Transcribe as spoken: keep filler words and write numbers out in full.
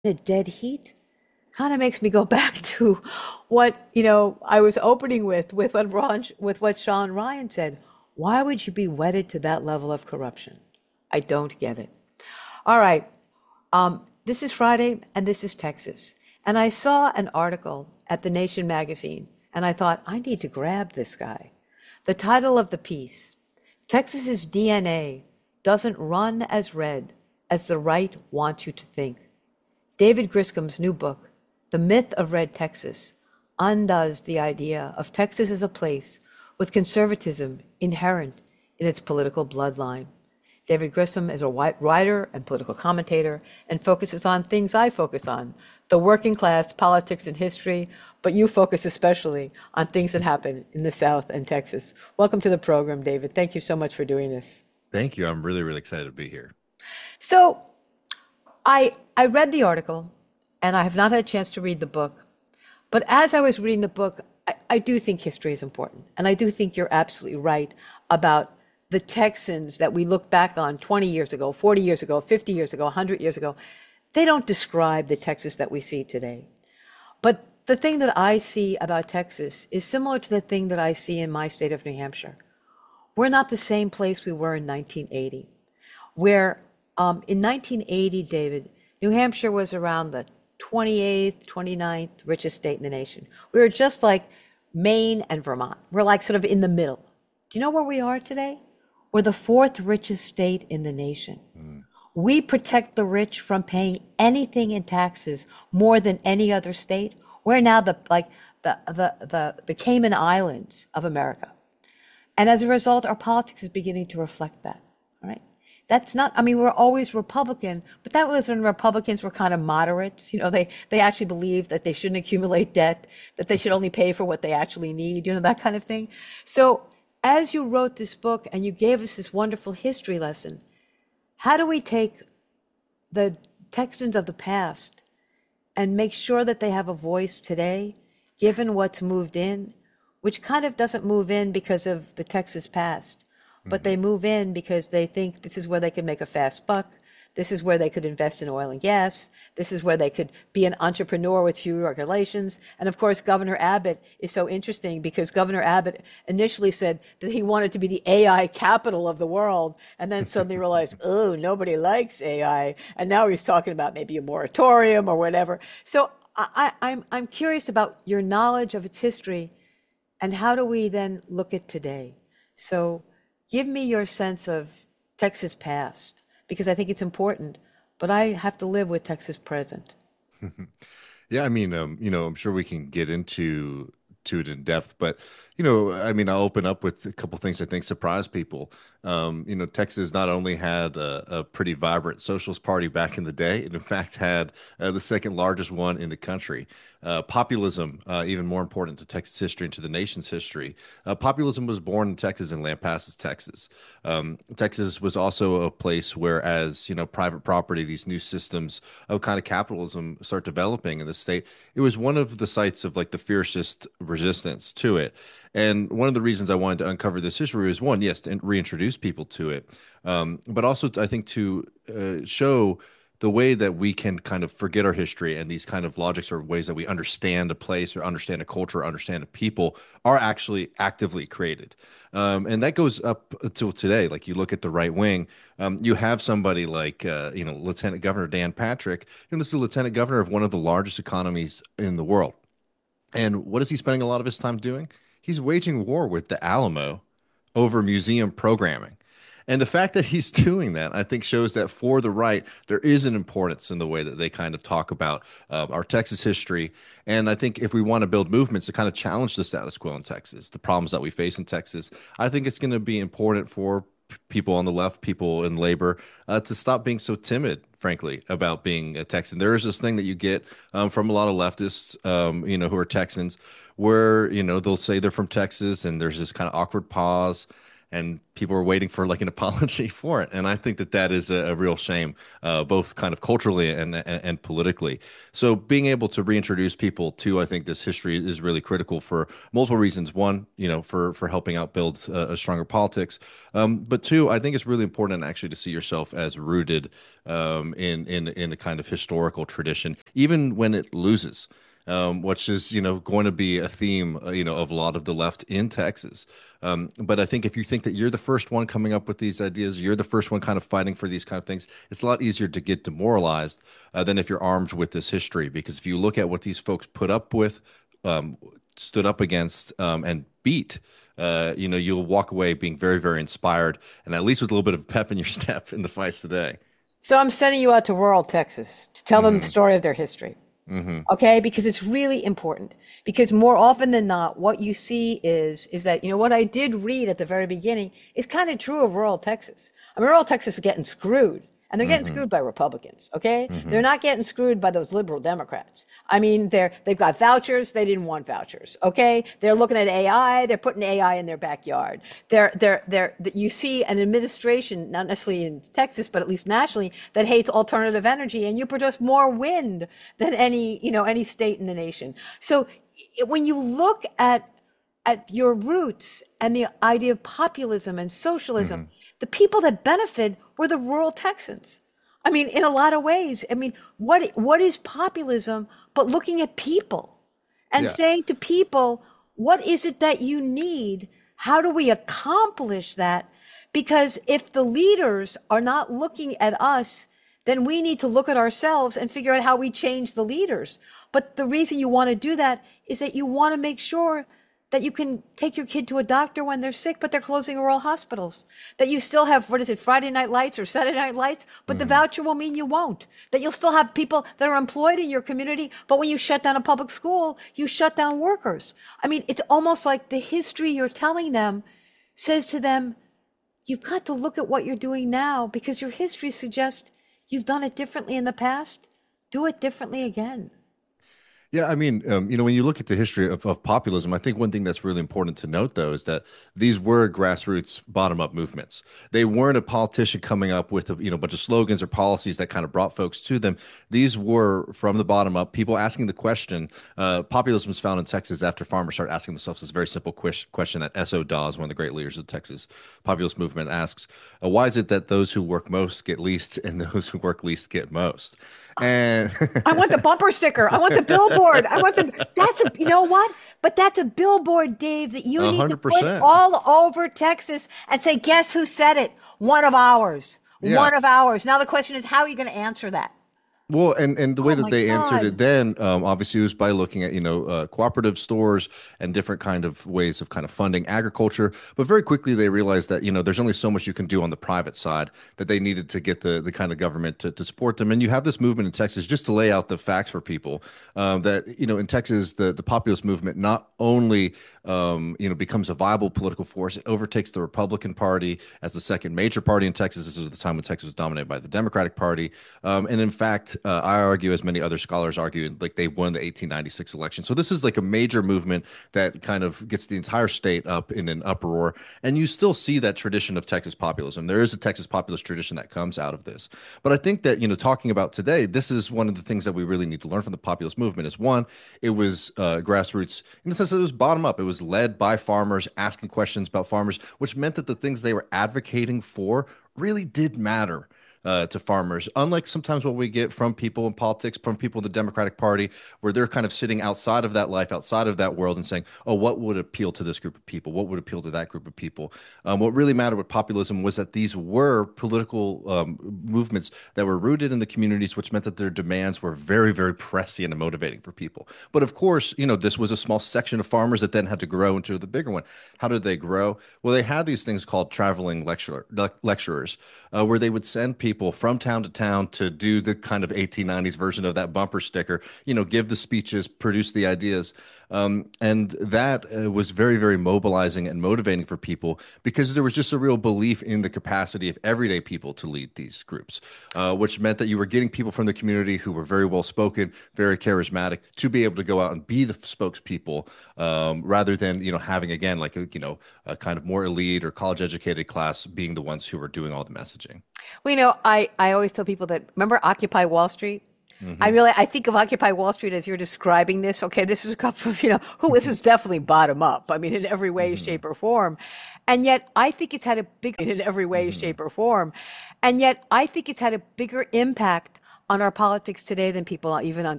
a dead heat kind of makes me go back to what, you know, I was opening with, with what Ron, with what Sean Ryan said. Why would you be wedded to that level of corruption? I don't get it. All right. Um, this is Friday and this is Texas. And I saw an article at The Nation magazine and I thought, I need to grab this guy. The title of the piece, Texas's D N A doesn't run as red as the right wants you to think. David Griscom's new book, The Myth of Red Texas, undoes the idea of Texas as a place with conservatism inherent in its political bloodline. David Grissom is a writer and political commentator and focuses on things I focus on, the working class, politics, and history, but you focus especially on things that happen in the South and Texas. Welcome to the program, David. Thank you so much for doing this. Thank you. I'm really, really excited to be here. So I, I read the article, and I have not had a chance to read the book, but as I was reading the book, I, I do think history is important, and I do think you're absolutely right about the Texans that we look back on twenty years ago, forty years ago, fifty years ago, one hundred years ago. They don't describe the Texas that we see today. But the thing that I see about Texas is similar to the thing that I see in my state of New Hampshire. We're not the same place we were in nineteen eighty, where um, in nineteen eighty, David, New Hampshire was around the twenty-eighth, twenty-ninth richest state in the nation. We were just like Maine and Vermont. We're like sort of in the middle. Do you know where we are today? We're the fourth richest state in the nation. Mm. We protect the rich from paying anything in taxes more than any other state. We're now the like the the the, the Cayman Islands of America. And as a result, our politics is beginning to reflect that. All right. That's not, I mean, we're always Republican, but that was when Republicans were kind of moderates. You know, they, they actually believed that they shouldn't accumulate debt, that they should only pay for what they actually need, you know, that kind of thing. So as you wrote this book and you gave us this wonderful history lesson, how do we take the Texans of the past and make sure that they have a voice today, given what's moved in, which kind of doesn't move in because of the Texas past, but mm-hmm. they move in because they think this is where they can make a fast buck. This is where they could invest in oil and gas. This is where they could be an entrepreneur with few regulations. And of course, Governor Abbott is so interesting because Governor Abbott initially said that he wanted to be the A I capital of the world, and then suddenly realized, oh, nobody likes A I. And now he's talking about maybe a moratorium or whatever. So I, I'm, I'm curious about your knowledge of its history and how do we then look at today? So give me your sense of Texas past, because I think it's important, but I have to live with Texas present. Yeah, I mean, um, you know, I'm sure we can get into to it in depth, but you know, I mean, I'll open up with a couple things I think surprise people. Um, you know, Texas not only had a, a pretty vibrant socialist party back in the day, it in fact had uh, the second largest one in the country. Uh, populism, uh, even more important to Texas history and to the nation's history. Uh, populism was born in Texas, in Lampasas, Texas. Um, Texas was also a place where, as you know, private property, these new systems of kind of capitalism start developing in the state. It was one of the sites of like the fiercest resistance to it. And one of the reasons I wanted to uncover this history was one, yes, to reintroduce people to it, um, but also I think to uh, show the way that we can kind of forget our history and these kind of logics or ways that we understand a place or understand a culture, or understand a people are actually actively created. Um, and that goes up to today. Like you look at the right wing, um, you have somebody like, uh, you know, Lieutenant Governor Dan Patrick, and this is the Lieutenant Governor of one of the largest economies in the world. And what is he spending a lot of his time doing? He's waging war with the Alamo over museum programming. And the fact that he's doing that, I think, shows that for the right, there is an importance in the way that they kind of talk about uh, our Texas history. And I think if we want to build movements to kind of challenge the status quo in Texas, the problems that we face in Texas, I think it's going to be important for people on the left, people in labor, uh, to stop being so timid, frankly, about being a Texan. There is this thing that you get um, from a lot of leftists, um, you know, who are Texans, where, you know, they'll say they're from Texas and there's this kind of awkward pause. and people were waiting for like an apology for it. And I think that that is a, a real shame, uh, both kind of culturally and, and and politically. So being able to reintroduce people to, I think, this history is really critical for multiple reasons. One, you know, for for helping out build a, a stronger politics, um, but two, I think it's really important actually to see yourself as rooted um, in in in a kind of historical tradition, even when it loses. Um, which is, you know, going to be a theme, uh, you know, of a lot of the left in Texas. Um, but I think if you think that you're the first one coming up with these ideas, you're the first one kind of fighting for these kind of things, it's a lot easier to get demoralized uh, than if you're armed with this history. Because if you look at what these folks put up with, um, stood up against, um, and beat, uh, you know, you'll walk away being very, very inspired and at least with a little bit of pep in your step in the fights today. So I'm sending you out to rural Texas to tell them the Hmm. story of their history. Hmm. Okay, because it's really important. Because more often than not, what you see is is that, you know, what I did read at the very beginning is kind of true of rural Texas. I mean, rural Texas is getting screwed, and they're getting Hmm. screwed by Republicans. Okay, they're Hmm. not getting screwed by those liberal Democrats. I mean, they're they've got vouchers. They didn't want vouchers. Okay, they're looking at A I. They're putting A I in their backyard. They're they're they're you see an administration, not necessarily in Texas, but at least nationally, that hates alternative energy, and you produce more wind than any you know any state in the nation. So it- when you look at at your roots and the idea of populism and socialism, Hmm. the people that benefit were the rural Texans. I mean, in a lot of ways. I mean, what what is populism but looking at people and Yeah. saying to people, what is it that you need? How do we accomplish that? Because if the leaders are not looking at us, then we need to look at ourselves and figure out how we change the leaders. But the reason you want to do that is that you want to make sure that you can take your kid to a doctor when they're sick, but they're closing rural hospitals. That you still have, what is it, Friday night lights or Saturday night lights, but the Hmm. voucher will mean you won't. That you'll still have people that are employed in your community, but when you shut down a public school, you shut down workers. I mean, it's almost like the history you're telling them says to them, you've got to look at what you're doing now because your history suggests you've done it differently in the past. Do it differently again. Yeah, I mean, um, you know, when you look at the history of, of populism, I think one thing that's really important to note, though, is that these were grassroots, bottom-up movements. They weren't a politician coming up with a, you know, bunch of slogans or policies that kind of brought folks to them. These were from the bottom up, people asking the question. Uh, populism was found in Texas after farmers started asking themselves this very simple ques- question that S O. Dawes, one of the great leaders of the Texas populist movement, asks: uh, Why is it that those who work most get least and those who work least get most? And I want the bumper sticker. I want the billboard. I want the, that's a, you know what? But that's a billboard, Dave, that you a need to hundred put percent. all over Texas and say, guess who said it? One of ours. Yeah. One of ours. Now the question is, how are you going to answer that? Well, and and the way Oh that my they answered it God. then, um, obviously, was by looking at, you know, uh, cooperative stores and different kind of ways of kind of funding agriculture. But very quickly they realized that, you know, there's only so much you can do on the private side, that they needed to get the the kind of government to, to support them. And you have this movement in Texas, just to lay out the facts for people, um, that, you know, in Texas, the the populist movement not only um, you know, becomes a viable political force, it overtakes the Republican Party as the second major party in Texas. This is the time when Texas was dominated by the Democratic Party. Um, and in fact, uh, I argue, as many other scholars argue, like they won the eighteen ninety-six election. So this is like a major movement that kind of gets the entire state up in an uproar. And you still see that tradition of Texas populism. There is a Texas populist tradition that comes out of this. But I think that, you know, talking about today, this is one of the things that we really need to learn from the populist movement is, one, it was uh, grassroots in the sense that it was bottom up. It was led by farmers asking questions about farmers, which meant that the things they were advocating for really did matter uh, to farmers. Unlike sometimes what we get from people in politics, from people in the Democratic Party, where they're kind of sitting outside of that life, outside of that world, and saying, "Oh, what would appeal to this group of people? What would appeal to that group of people?" Um, what really mattered with populism was that these were political um, movements that were rooted in the communities, which meant that their demands were very, very prescient and motivating for people. But of course, you know, this was a small section of farmers that then had to grow into the bigger one. How did they grow? Well, they had these things called traveling lecturer, le- lecturers, uh, where they would send people people from town to town to do the kind of eighteen nineties version of that bumper sticker, you know, give the speeches, produce the ideas. Um, and that uh, was very, very mobilizing and motivating for people because there was just a real belief in the capacity of everyday people to lead these groups, uh, which meant that you were getting people from the community who were very well spoken, very charismatic, to be able to go out and be the spokespeople, um, rather than, you know, having, again, like, a, you know, a kind of more elite or college educated class being the ones who were doing all the messaging. Well, you know, I, I always tell people that, remember Occupy Wall Street? I Hmm. really, I think of Occupy Wall Street as you're describing this. Okay, this is a couple of, you know, who this is definitely bottom up. I mean, in every way, Hmm. shape, or form. And yet I think it's had a big, in every way, Hmm. shape, or form. And yet I think it's had a bigger impact on our politics today than people even